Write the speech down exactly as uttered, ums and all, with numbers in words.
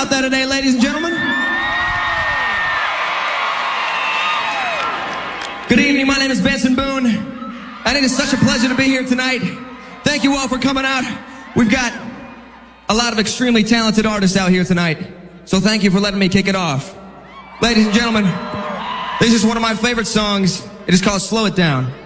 out there today, ladies and gentlemen? Good evening, my name is Benson Boone, and it is such a pleasure to be here tonight. Thank you all for coming out. We've got a lot of extremely talented artists out here tonight, so thank you for letting me kick it off. Ladies and gentlemen, this is one of my favorite songs. It is called Slow It Down.